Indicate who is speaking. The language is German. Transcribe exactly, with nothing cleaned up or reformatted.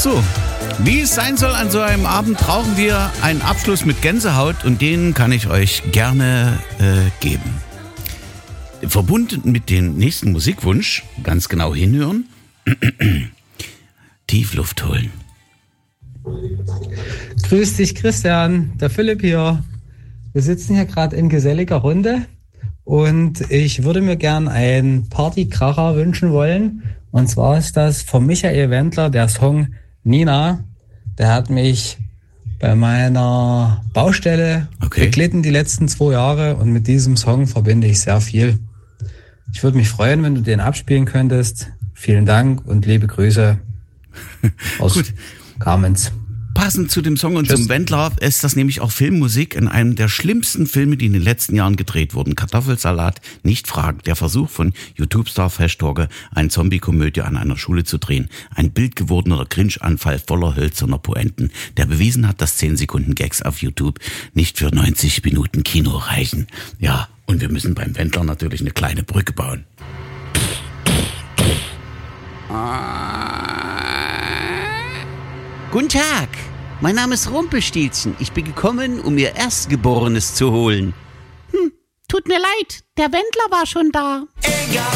Speaker 1: So, wie es sein soll an so einem Abend, brauchen wir einen Abschluss mit Gänsehaut und den kann ich euch gerne äh, geben. Verbunden mit dem nächsten Musikwunsch, ganz genau hinhören, tief Luft holen.
Speaker 2: Grüß dich, Christian, der Philipp hier. Wir sitzen hier gerade in geselliger Runde und ich würde mir gern einen Partykracher wünschen wollen. Und zwar ist das von Michael Wendler der Song Nina. Der hat mich bei meiner Baustelle
Speaker 1: okay.
Speaker 2: beglitten die letzten zwei Jahre und mit diesem Song verbinde ich sehr viel. Ich würde mich freuen, wenn du den abspielen könntest. Vielen Dank und liebe Grüße aus
Speaker 1: Gut.
Speaker 2: Kamenz.
Speaker 1: Passend zu dem Song und
Speaker 2: Tschüss.
Speaker 1: zum Wendler ist das nämlich auch Filmmusik in einem der schlimmsten Filme, die in den letzten Jahren gedreht wurden. Kartoffelsalat, nicht fragen. Der Versuch von YouTube-Star Fashtorge, eine Zombie-Komödie an einer Schule zu drehen. Ein bildgewordener Cringe-Anfall voller hölzerner Poenten, der bewiesen hat, dass zehn Sekunden Gags auf YouTube nicht für neunzig Minuten Kino reichen. Ja, und wir müssen beim Wendler natürlich eine kleine Brücke bauen.
Speaker 3: Guten Tag, mein Name ist Rumpelstilzchen. Ich bin gekommen, um ihr Erstgeborenes zu holen.
Speaker 4: Hm, tut mir leid, der Wendler war schon da.